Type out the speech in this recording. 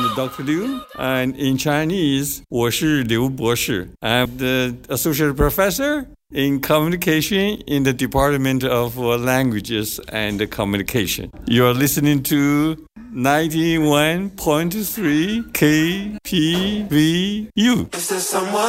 Dr. Liu, and in Chinese, 我是刘博士. I'm the associate professor in communication in the Department of Languages and Communication. You're listening to 91.3 KPVU.